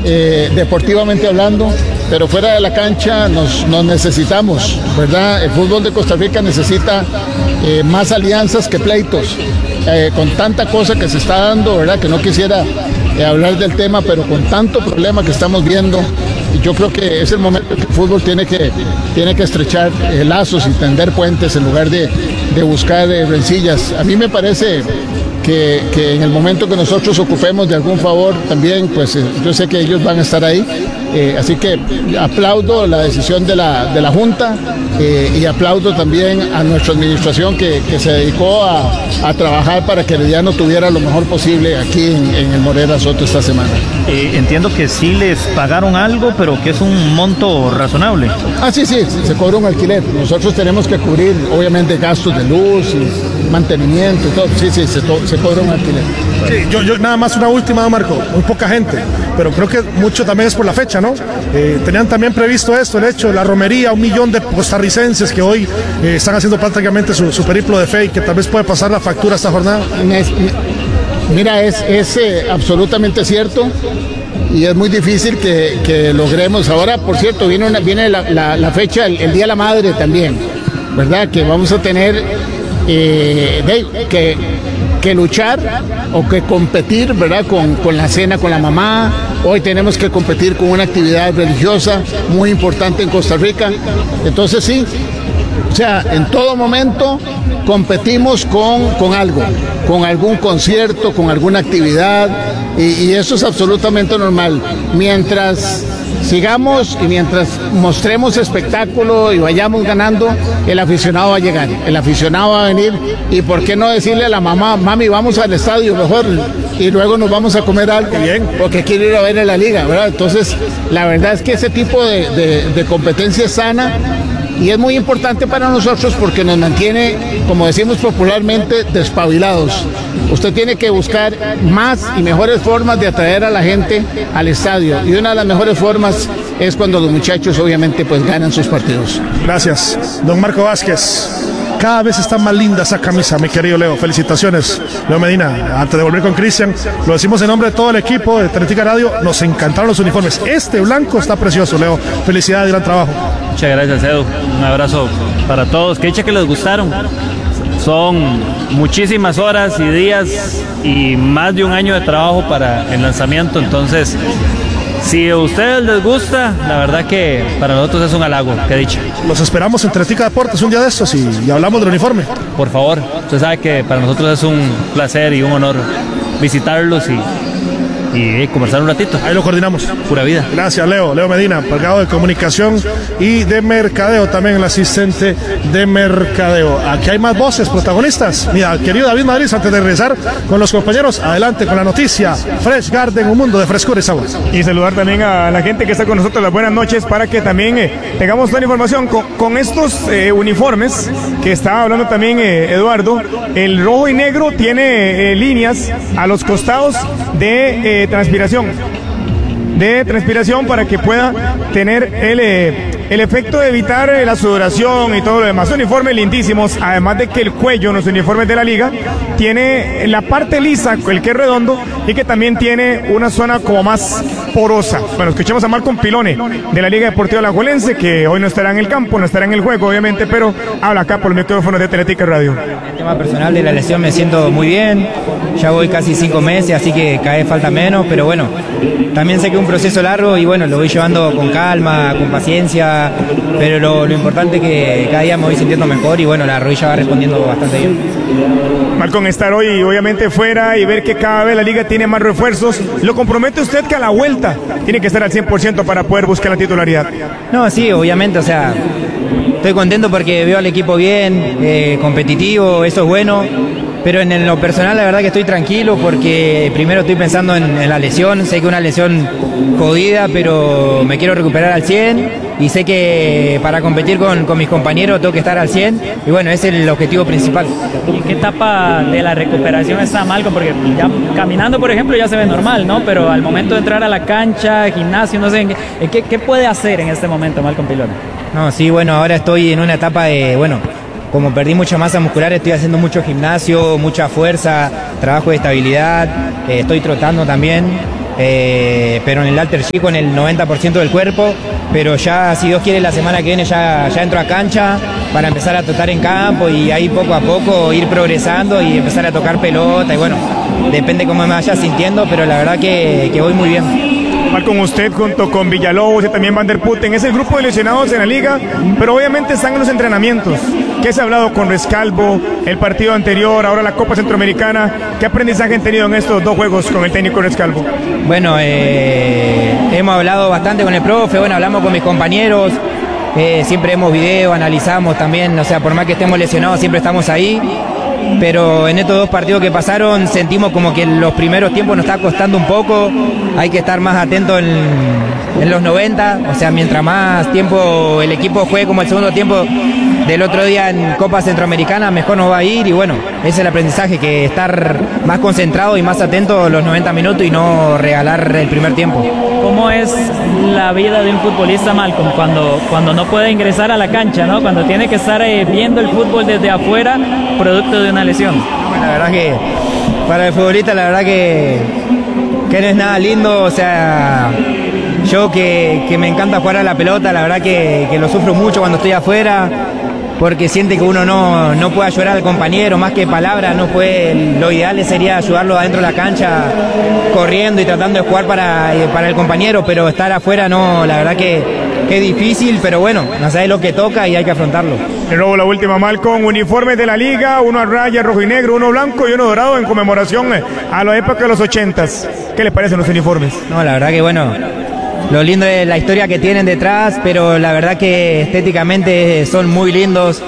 deportivamente hablando, pero fuera de la cancha nos necesitamos, ¿verdad? El fútbol de Costa Rica necesita más alianzas que pleitos, con tanta cosa que se está dando, ¿verdad? Que no quisiera hablar del tema, pero con tanto problema que estamos viendo, yo creo que es el momento que el fútbol tiene que estrechar lazos y tender puentes en lugar de buscar rencillas. A mí me parece que en el momento que nosotros ocupemos de algún favor también, pues yo sé que ellos van a estar ahí, así que aplaudo la decisión de la Junta y aplaudo también a nuestra administración que se dedicó a trabajar para que Herediano tuviera lo mejor posible aquí en el Morera Soto esta semana. Entiendo que sí les pagaron algo, pero que es un monto razonable. Sí, se cobra un alquiler. Nosotros tenemos que cubrir, obviamente, gastos de luz y mantenimiento y todo. Sí, se cobra un alquiler. Sí, yo nada más una última, Marco. Muy poca gente, pero creo que mucho también es por la fecha, ¿no? Tenían también previsto esto, el hecho de la romería, 1 millón de costarricenses que hoy están haciendo prácticamente su periplo de fe y que tal vez puede pasar la factura esta jornada. Mira, es absolutamente cierto y es muy difícil que logremos. Ahora, por cierto, viene la fecha, el Día de la Madre también, ¿verdad? Que vamos a tener que luchar o que competir, ¿verdad? Con la cena con la mamá. Hoy tenemos que competir con una actividad religiosa muy importante en Costa Rica. Entonces sí, o sea, en todo momento competimos con algo, con algún concierto, con alguna actividad, y eso es absolutamente normal. Mientras sigamos y mientras mostremos espectáculo y vayamos ganando, el aficionado va a llegar, el aficionado va a venir, y por qué no decirle a la mamá: mami, vamos al estadio mejor y luego nos vamos a comer algo, porque quiero ir a ver en la liga, ¿verdad? Entonces, la verdad es que ese tipo de competencia es sana y es muy importante para nosotros porque nos mantiene, como decimos popularmente, despabilados. Usted tiene que buscar más y mejores formas de atraer a la gente al estadio, y una de las mejores formas es cuando los muchachos obviamente pues ganan sus partidos. Gracias, don Marco Vázquez. Cada vez está más linda esa camisa, mi querido Leo. Felicitaciones, Leo Medina. Antes de volver con Cristian, lo decimos en nombre de todo el equipo de Teletica Radio, nos encantaron los uniformes. Este blanco está precioso, Leo. Felicidades y gran trabajo. Muchas gracias, Edu. Un abrazo para todos. Que dicha que les gustaron. Son muchísimas horas y días y más de 1 año de trabajo para el lanzamiento. Entonces, si a ustedes les gusta, la verdad que para nosotros es un halago. Qué dicha. Los esperamos en Teletica Deportes un día de estos y hablamos del uniforme. Por favor, usted sabe que para nosotros es un placer y un honor visitarlos y conversar un ratito. Ahí lo coordinamos. Pura vida. Gracias, Leo Medina, encargado de comunicación y de mercadeo, también el asistente de mercadeo. Aquí hay más voces protagonistas. Mira, querido David Madrid, antes de regresar con los compañeros, adelante con la noticia. Fresh Garden, un mundo de frescura y sabor. Y saludar también a la gente que está con nosotros, las buenas noches, para que también tengamos toda la información con estos uniformes que estaba hablando también Eduardo. El rojo y negro tiene líneas a los costados de transpiración para que pueda tener el efecto de evitar la sudoración y todo lo demás. Uniformes lindísimos, además de que el cuello en los uniformes de la liga tiene la parte lisa, el que es redondo, y que también tiene una zona como más porosa. Bueno, escuchemos a Malcolm Pilone de la Liga Deportiva Alajuelense, que hoy no estará en el campo, no estará en el juego obviamente, pero habla acá por el micrófono de Teletica Radio. El tema personal de la lesión, me siento muy bien, ya voy casi 5 meses, así que cada vez falta menos, pero bueno, también sé que es un proceso largo y bueno, lo voy llevando con calma, con paciencia, pero lo importante es que cada día me voy sintiendo mejor y bueno, la rodilla va respondiendo bastante bien. Malcolm, estar hoy obviamente fuera y ver que cada vez la liga tiene más refuerzos, ¿lo compromete usted que a la vuelta tiene que estar al 100% para poder buscar la titularidad? No, sí, obviamente, o sea, estoy contento porque veo al equipo bien, competitivo, eso es bueno. Pero en lo personal la verdad que estoy tranquilo porque primero estoy pensando en la lesión, sé que es una lesión jodida, pero me quiero recuperar al 100 y sé que para competir con mis compañeros tengo que estar al 100 y bueno, ese es el objetivo principal. ¿Y en qué etapa de la recuperación está Malcolm? Porque ya caminando, por ejemplo, ya se ve normal, ¿no? Pero al momento de entrar a la cancha, gimnasio, no sé, ¿qué puede hacer en este momento Malcolm Pilone? No, sí, bueno, ahora estoy en una etapa de, bueno, como perdí mucha masa muscular, estoy haciendo mucho gimnasio, mucha fuerza, trabajo de estabilidad, estoy trotando también. pero en el alter sí con el 90% del cuerpo, pero ya si Dios quiere la semana que viene ya entro a cancha para empezar a trotar en campo y ahí poco a poco ir progresando y empezar a tocar pelota y bueno, depende cómo me vaya sintiendo, pero la verdad que voy muy bien. Con usted junto con Villalobos y también Van der Putten, es el grupo de lesionados en la liga, pero obviamente están en los entrenamientos. ¿Qué se ha hablado con Rescalvo, el partido anterior, ahora la Copa Centroamericana? ¿Qué aprendizaje han tenido en estos 2 juegos con el técnico Rescalvo? Bueno, hemos hablado bastante con el profe, bueno, hablamos con mis compañeros, siempre vemos video, analizamos también, o sea, por más que estemos lesionados siempre estamos ahí. Pero en estos 2 partidos que pasaron sentimos como que en los primeros tiempos nos está costando un poco, hay que estar más atento en los 90, o sea, mientras más tiempo el equipo juegue como el segundo tiempo del otro día en Copa Centroamericana, mejor nos va a ir y bueno, ese es el aprendizaje, que estar más concentrado y más atento los 90 minutos y no regalar el primer tiempo. ¿Cómo es la vida de un futbolista, Malcolm, cuando no puede ingresar a la cancha, ¿no? Cuando tiene que estar viendo el fútbol desde afuera, producto de una lesión? La verdad que para el futbolista la verdad que no es nada lindo, o sea, yo que me encanta jugar a la pelota, la verdad que lo sufro mucho cuando estoy afuera, porque siente que uno no puede ayudar al compañero, más que palabras, no puede, lo ideal sería ayudarlo adentro de la cancha, corriendo y tratando de jugar para el compañero, pero estar afuera no, la verdad que es difícil, pero bueno, no sabes lo que toca y hay que afrontarlo. De nuevo la última, Malcolm, uniformes de la liga, uno a raya rojo y negro, uno blanco y uno dorado en conmemoración a la época de los 80s. ¿Qué les parecen los uniformes? No, la verdad que bueno, lo lindo es la historia que tienen detrás, pero la verdad que estéticamente son muy lindos.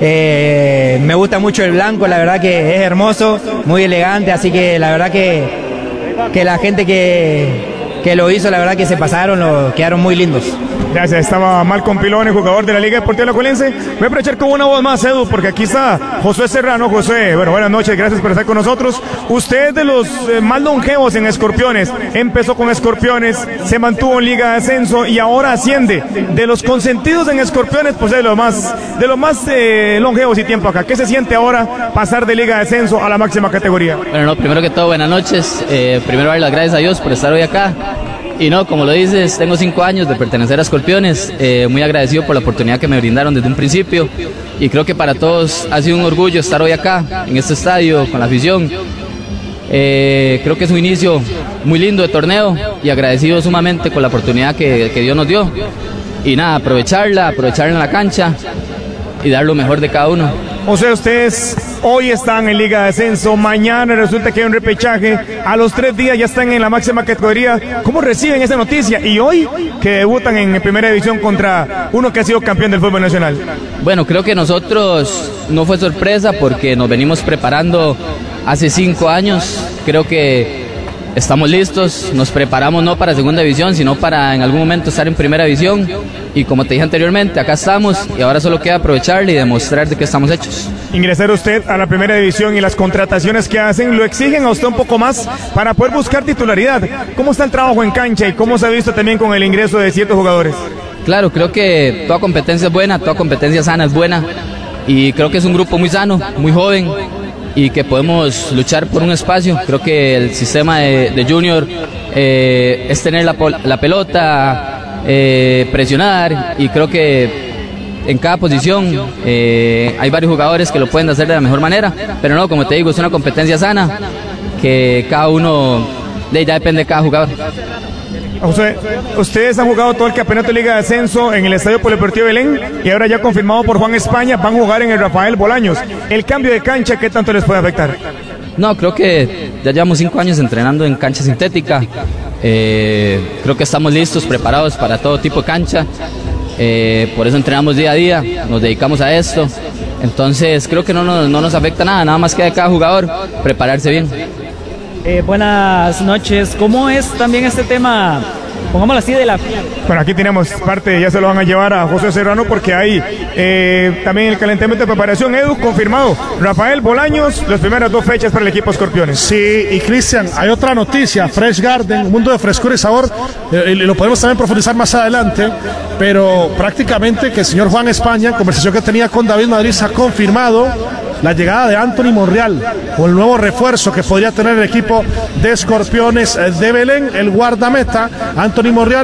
Me gusta mucho el blanco, la verdad que es hermoso, muy elegante, así que la verdad que la gente que lo hizo, la verdad que se pasaron, quedaron muy lindos. Gracias, estaba Malcolm Pilone, jugador de la Liga Deportiva Alajuelense. Voy a aprovechar con una voz más, Edu, porque aquí está Josué Serrano. Josué, bueno, buenas noches, gracias por estar con nosotros. Usted es de los más longevos en Escorpiones, empezó con Escorpiones, se mantuvo en Liga de Ascenso y ahora asciende. De los consentidos en Escorpiones, pues es de los más longevos y tiempo acá. ¿Qué se siente ahora pasar de Liga de Ascenso a la máxima categoría? Bueno, no, primero que todo, buenas noches. Primero dar las gracias a Dios por estar hoy acá. Y no, como lo dices, tengo 5 años de pertenecer a Escorpiones, muy agradecido por la oportunidad que me brindaron desde un principio y creo que para todos ha sido un orgullo estar hoy acá, en este estadio, con la afición. Creo que es un inicio muy lindo de torneo y agradecido sumamente con la oportunidad que Dios nos dio. Y nada, aprovecharla en la cancha y dar lo mejor de cada uno. O sea, ustedes hoy están en Liga de Ascenso, mañana resulta que hay un repechaje, a los 3 días ya están en la máxima categoría. ¿Cómo reciben esa noticia? Y hoy que debutan en primera división contra uno que ha sido campeón del fútbol nacional. Bueno, creo que nosotros no fue sorpresa porque nos venimos preparando hace 5 años. Creo que estamos listos, nos preparamos no para segunda división, sino para en algún momento estar en primera división. Y como te dije anteriormente, acá estamos y ahora solo queda aprovecharle y demostrar de qué estamos hechos. Ingresar usted a la primera división y las contrataciones que hacen lo exigen a usted un poco más para poder buscar titularidad. ¿Cómo está el trabajo en cancha y cómo se ha visto también con el ingreso de ciertos jugadores? Claro, creo que toda competencia es buena, toda competencia sana es buena y creo que es un grupo muy sano, muy joven y que podemos luchar por un espacio. Creo que el sistema de Junior es tener la pelota, presionar y creo que en cada posición hay varios jugadores que lo pueden hacer de la mejor manera, pero no, como te digo, es una competencia sana que cada uno, ya depende de cada jugador. José, ustedes han jugado todo el campeonato de Liga de Ascenso en el Estadio Polideportivo Belén y ahora ya confirmado por Juan España, van a jugar en el Rafael Bolaños. ¿El cambio de cancha qué tanto les puede afectar? No, creo que ya llevamos 5 años entrenando en cancha sintética. Creo que estamos listos, preparados para todo tipo de cancha. Por eso entrenamos día a día, nos dedicamos a esto. Entonces creo que no nos afecta nada más que de cada jugador prepararse bien. Buenas noches. ¿Cómo es también este tema, pongámoslo así, de la fiesta? Bueno, aquí tenemos parte, ya se lo van a llevar a José Serrano porque hay también el calentamiento de preparación. Edu, confirmado, Rafael Bolaños, las primeras 2 fechas para el equipo Escorpiones. Sí, y Cristian, hay otra noticia, Fresh Garden, un mundo de frescura y sabor, lo podemos también profundizar más adelante, pero prácticamente que el señor Juan España, conversación que tenía con David Madrid, ha confirmado la llegada de Anthony Monreal con el nuevo refuerzo que podría tener el equipo de Escorpiones de Belén, el guardameta Anthony Monreal.